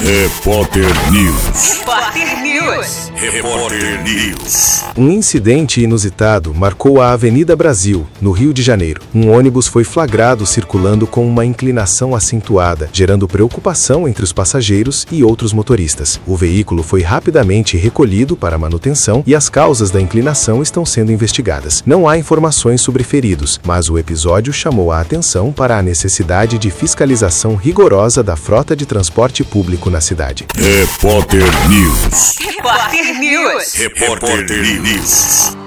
Repórter News. Repórter News. Repórter News. Um incidente inusitado marcou a Avenida Brasil, no Rio de Janeiro. Um ônibus foi flagrado circulando com uma inclinação acentuada, gerando preocupação entre os passageiros e outros motoristas. O veículo foi rapidamente recolhido para manutenção e as causas da inclinação estão sendo investigadas. Não há informações sobre feridos, mas o episódio chamou a atenção para a necessidade de fiscalização rigorosa da frota de transporte público na cidade. Repórter News. Repórter News. Repórter News.